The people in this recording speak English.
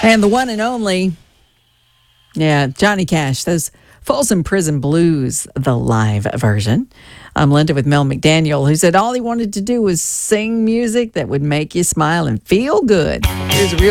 And the one and only, Johnny Cash, those Folsom Prison Blues, the live version. I'm Linda with Mel McDaniel, who said all he wanted to do was sing music that would make you smile and feel good. Here's a real